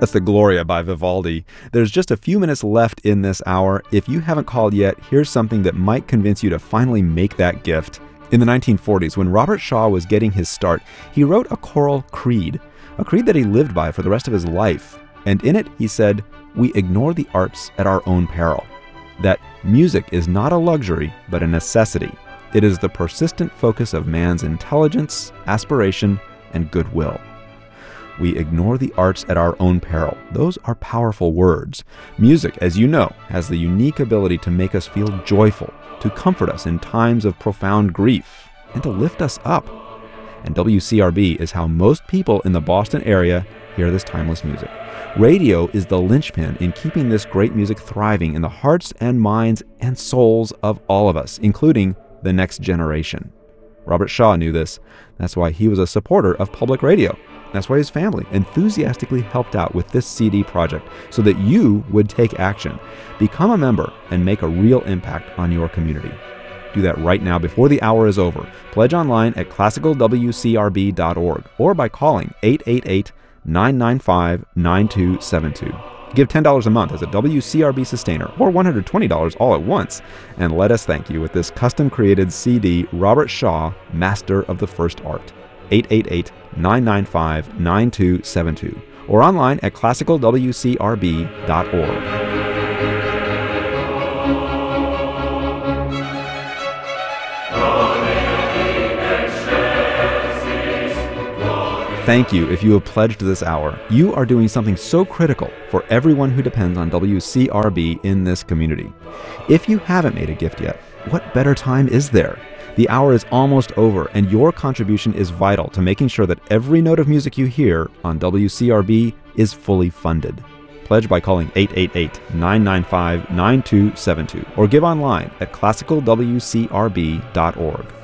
That's the Gloria by Vivaldi. There's just a few minutes left in this hour. If you haven't called yet, here's something that might convince you to finally make that gift. In the 1940s, when Robert Shaw was getting his start, he wrote a choral creed, a creed that he lived by for the rest of his life. And in it, he said, "We ignore the arts at our own peril." That music is not a luxury, but a necessity. It is the persistent focus of man's intelligence, aspiration, and goodwill. We ignore the arts at our own peril. Those are powerful words. Music, as you know, has the unique ability to make us feel joyful, to comfort us in times of profound grief, and to lift us up. And WCRB is how most people in the Boston area hear this timeless music. Radio is the linchpin in keeping this great music thriving in the hearts and minds and souls of all of us, including the next generation. Robert Shaw knew this. That's why he was a supporter of public radio. That's why his family enthusiastically helped out with this CD project so that you would take action. Become a member and make a real impact on your community. Do that right now before the hour is over. Pledge online at classicalwcrb.org or by calling 888-995-9272. Give $10 a month as a WCRB sustainer or $120 all at once. And let us thank you with this custom-created CD, Robert Shaw, Master of the First Art. 888-995-9272 or online at classicalwcrb.org. Thank you if you have pledged this hour. You are doing something so critical for everyone who depends on WCRB in this community. If you haven't made a gift yet, what better time is there? The hour is almost over, and your contribution is vital to making sure that every note of music you hear on WCRB is fully funded. Pledge by calling 888-995-9272 or give online at classicalwcrb.org.